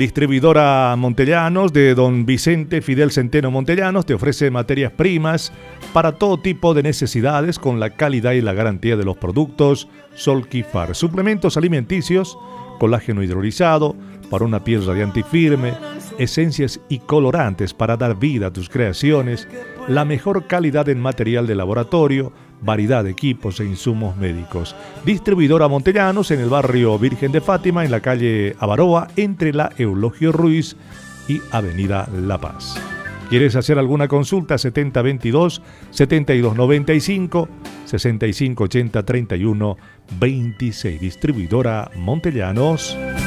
Distribuidora Montellanos de don Vicente Fidel Centeno Montellanos te ofrece materias primas para todo tipo de necesidades con la calidad y la garantía de los productos Solquifar. Suplementos alimenticios, colágeno hidrolizado para una piel radiante y firme, esencias y colorantes para dar vida a tus creaciones, la mejor calidad en material de laboratorio, variedad de equipos e insumos médicos. Distribuidora Montellanos en el barrio Virgen de Fátima, en la calle Avaroa, entre la Eulogio Ruiz y Avenida La Paz. ¿Quieres hacer alguna consulta? 7022-7295, 6580-3126. Distribuidora Montellanos.